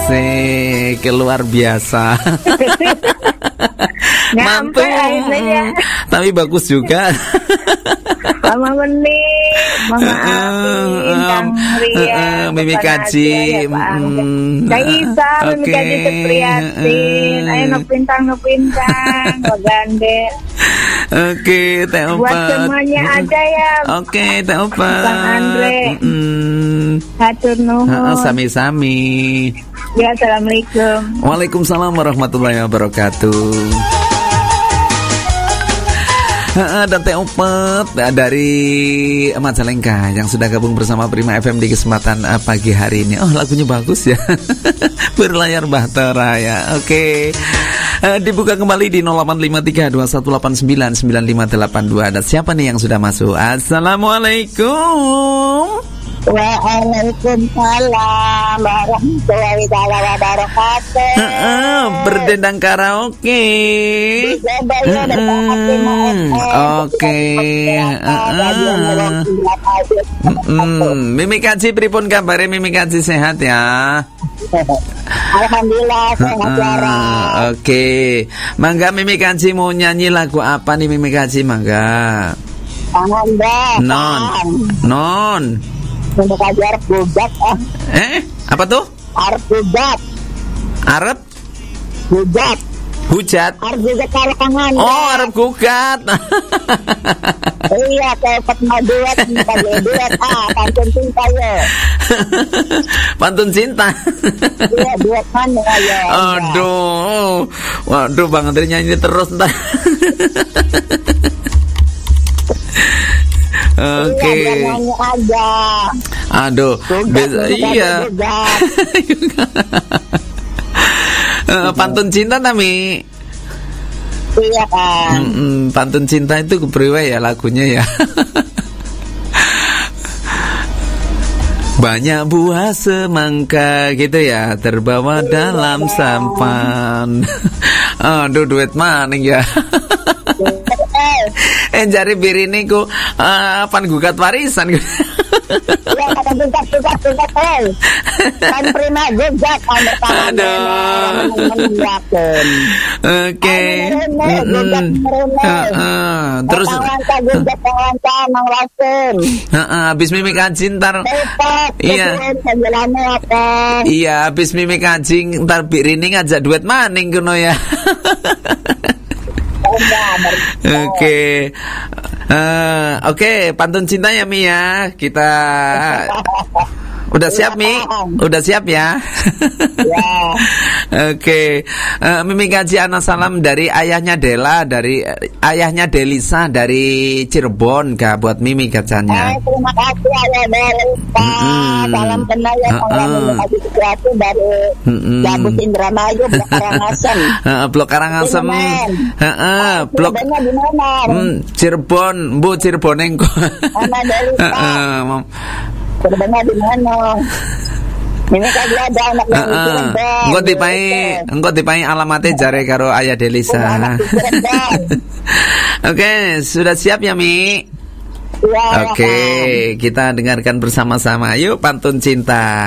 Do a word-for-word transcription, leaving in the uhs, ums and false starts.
Asik, luar biasa. Mantul, tapi bagus juga. Mama Menik, Mama Api, Kang Ria, Mimi Kaji, Kak Isa, Mimi Kaji Sepriatin, ayo ngepintang ngepintang, Wagande. Oke, Teh Opat. Buat semuanya ada ya. Oke, Teh Opat. Bang Andre. Hatur nuhun. Sami-sami. Ya, assalamualaikum. Waalaikumsalam warahmatullahi wabarakatuh. Dan Teh Opat dari Majalengka yang sudah gabung bersama Prima F M di kesempatan pagi hari ini. Oh, lagunya bagus ya. Berlayar Bahtera ya. Oke. Uh, dibuka kembali di nol delapan lima tiga dua satu delapan sembilan sembilan lima delapan dua. Ada siapa nih yang sudah masuk? Assalamualaikum. Waalaikumsalam warahmatullahi wabarakatuh. Uh, berdendang karaoke. Oke. Mimi Kaji pripun kabare? Mimi Kaji sehat ya? Alhamdulillah sehat ya. Oke. Mangga Mimi Kaji mau nyanyi lagu apa nih Mimi Kaji mangga? Tangan Non. Non. Mimi Kaji Arab gugat ah. Eh, apa tuh? Arab gugat. Arab gugat. Hujat. Arab gugat kalangan. Oh, Arab gugat. Iya, kayak Fatma duet, duet ah, pantun cinta ya. Pantun cinta. Iya, duet mana ya. Aduh. Waduh, Bang Andre nyanyi terus ntar. Oke. Iya, nyanyi aja. Aduh, beza, iya. uh, pantun cinta Tami. Iya kan. Mm-mm, pantun cinta itu kepriwe ya lagunya ya. Banyak buah semangka gitu ya terbawa iya, dalam iya. Sampan. Aduh, duet maning ya. Eh jari birini ku uh, pan gugat warisan. Ya kata gugat gugat gugat eh. Kan Prima gugat kan pertama. Aduh. Oke. Terus gugat wanca mang lasen. Heeh, habis Mimi Kaji ntar. Iya. Iya, habis Mimi Kaji ntar birini ngajak duet maning kuno ya. Oke, okay. uh, Oke, okay. Pantun cinta ya Mi ya. Kita udah siap Mi, udah siap ya. Ya. Oke, okay. uh, Mimi Kaji ana salam dari ayahnya Dela, dari uh, ayahnya Delisa dari Cirebon, kak buat Mimi katanya. Eh, terima kasih ayah Delisa. Mm-hmm. Salam kenal ya uh-uh. Mimi Kaji sesuatu dari mm-hmm. Jabus Indramayu, Blok Karangasem. uh, Blok Karangasem. Heeh, Blok. Di mana? Hmm, Cirebon, Bu Cirebonengko. Mama Delisa. Heeh. Cirebonnya di mana? Ini kali ada anak yang Cirebon. Engko dipai, engko dipai alamate jare karo ayah Delisa. Oke, sudah siap ya Mi? Ya, Oke, kita dengarkan bersama-sama. Yuk pantun cinta.